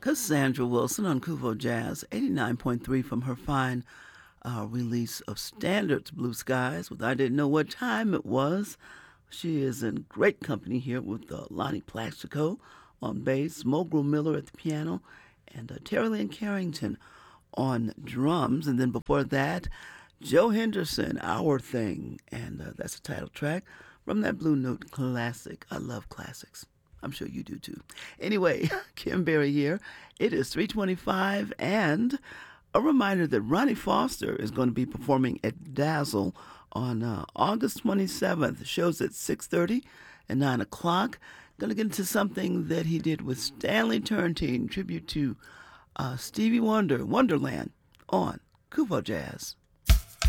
Cassandra Wilson on Kuvo Jazz, 89.3 from her fine release of Standards Blue Skies with I Didn't Know What Time It Was. She is in great company here with Lonnie Plaxico on bass, Mogul Miller at the piano, and Terry Lynn Carrington on drums. And then before that, Joe Henderson, Our Thing. And that's the title track from that Blue Note classic. I love classics. I'm sure you do too. Anyway, Kim Berry here. It is 3:25, and a reminder that Ronnie Foster is going to be performing at Dazzle on August 27th. Shows at 6:30 and 9 o'clock. Going to get into something that he did with Stanley Turrentine, tribute to Stevie Wonder, Wonderland, on Kuvo Jazz.